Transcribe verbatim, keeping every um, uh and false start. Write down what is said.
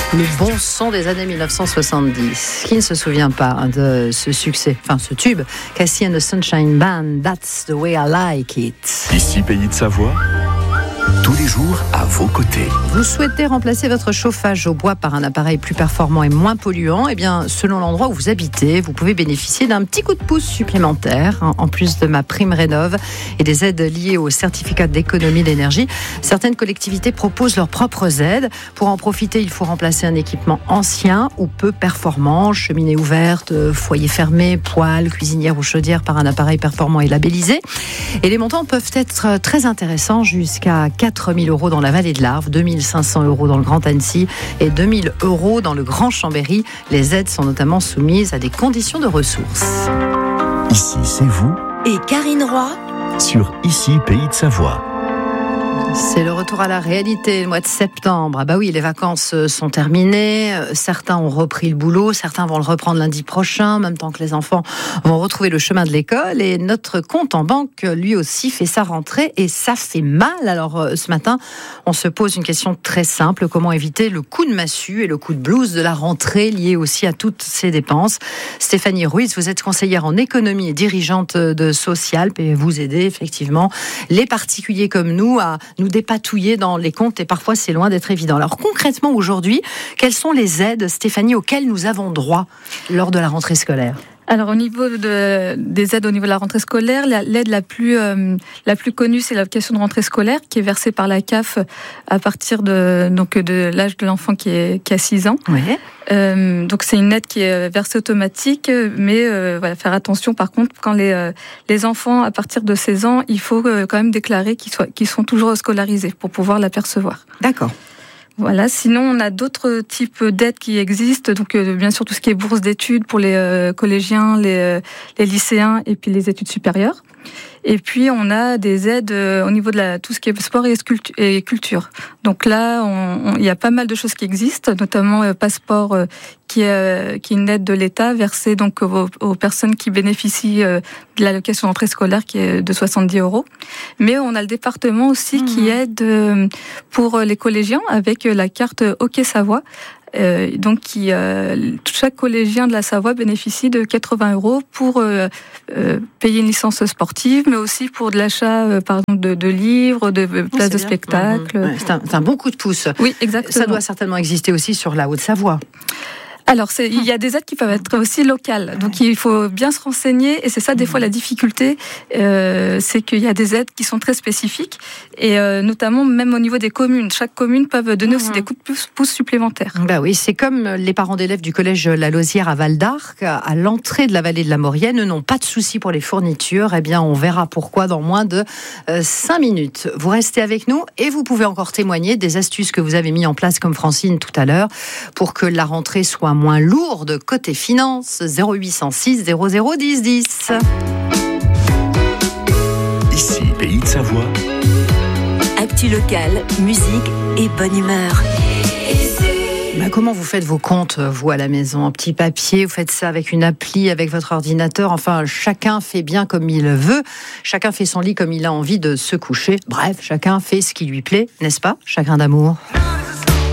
Le bon son des années mille neuf cent soixante-dix. Qui ne se souvient pas de ce succès, enfin ce tube, Cassie and the Sunshine Band, That's the way I like it. Ici, Pays de Savoie, tous les jours à vos côtés. Vous souhaitez remplacer votre chauffage au bois par un appareil plus performant et moins polluant? Eh bien, selon l'endroit où vous habitez, vous pouvez bénéficier d'un petit coup de pouce supplémentaire. En plus de ma prime rénov et des aides liées au certificat d'économie d'énergie, certaines collectivités proposent leurs propres aides. Pour en profiter, il faut remplacer un équipement ancien ou peu performant, cheminée ouverte, foyer fermé, poêle, cuisinière ou chaudière par un appareil performant et labellisé. Et les montants peuvent être très intéressants, jusqu'à quatre mille euros dans la vallée de l'Arve, deux mille cinq cents euros dans le Grand Annecy et deux mille euros dans le Grand Chambéry. Les aides sont notamment soumises à des conditions de ressources. Ici, c'est vous. Et Karine Roy Sur Ici, Pays de Savoie. C'est le retour à la réalité, le mois de septembre. Ah bah oui, les vacances sont terminées. Certains ont repris le boulot, certains vont le reprendre lundi prochain, en même temps que les enfants vont retrouver le chemin de l'école. Et notre compte en banque, lui aussi, fait sa rentrée et ça fait mal. Alors ce matin, on se pose une question très simple. Comment éviter le coup de massue et le coup de blues de la rentrée, lié aussi à toutes ces dépenses? Stéphanie Ruiz, vous êtes conseillère en économie et dirigeante de Social, et vous aidez effectivement les particuliers comme nous à nous dépatouiller dans les comptes, et parfois c'est loin d'être évident. Alors concrètement aujourd'hui, quelles sont les aides, Stéphanie, auxquelles nous avons droit lors de la rentrée scolaire? Alors au niveau de, des aides au niveau de la rentrée scolaire, la, l'aide la plus, euh, la plus connue, c'est l'allocation de rentrée scolaire qui est versée par la C A F à partir de, donc de l'âge de l'enfant qui, est, qui a six ans. Oui. Euh, donc c'est une aide qui est versée automatique, mais euh, voilà, faire attention par contre quand les, euh, les enfants à partir de seize ans, il faut euh, quand même déclarer qu'ils, soient, qu'ils sont toujours scolarisés pour pouvoir la percevoir. D'accord. Voilà. Sinon, on a d'autres types d'aides qui existent. Donc, euh, bien sûr, tout ce qui est bourse d'études pour les euh, collégiens, les, euh, les lycéens et puis les études supérieures. Et puis, on a des aides euh, au niveau de la, tout ce qui est sport et, sculptu- et culture. Donc là, on, on, il y a pas mal de choses qui existent, notamment euh, Passeport, euh, qui, est, euh, qui est une aide de l'État versée donc aux, aux personnes qui bénéficient euh, de l'allocation d'entrée scolaire, qui est de soixante-dix euros. Mais on a le département aussi mmh. qui aide euh, pour les collégiens avec la carte Hockey Savoie. Euh, donc, qui, euh, chaque collégien de la Savoie bénéficie de quatre-vingts euros pour euh, euh, payer une licence sportive, mais aussi pour de l'achat, euh, par exemple, de, de livres, de places oh, de bien. spectacle. Mmh. Ouais, c'est, un, c'est un bon coup de pouce. Oui, exactement. Ça doit certainement exister aussi sur la Haute-Savoie. Alors, c'est, il y a des aides qui peuvent être aussi locales. Donc, il faut bien se renseigner. Et c'est ça, des fois, la difficulté. Euh, c'est qu'il y a des aides qui sont très spécifiques. Et euh, notamment, même au niveau des communes. Chaque commune peut donner aussi des coups de pouce supplémentaires. Bah oui, c'est comme les parents d'élèves du collège La Lausière à Val d'Arc. À l'entrée de la vallée de la Maurienne, eux n'ont pas de soucis pour les fournitures. Eh bien, on verra pourquoi dans moins de euh, cinq minutes. Vous restez avec nous et vous pouvez encore témoigner des astuces que vous avez mis en place, comme Francine tout à l'heure, pour que la rentrée soit moins lourde côté finance. Zéro huit cent six zéro zéro dix dix. Ici, Pays de Savoie. Actu locale, musique et bonne humeur. Bah, comment vous faites vos comptes, vous, à la maison? En petit papier, vous faites ça avec une appli, avec votre ordinateur? Enfin, chacun fait bien comme il veut. Chacun fait son lit comme il a envie de se coucher. Bref, chacun fait ce qui lui plaît, n'est-ce pas? Chagrin d'amour.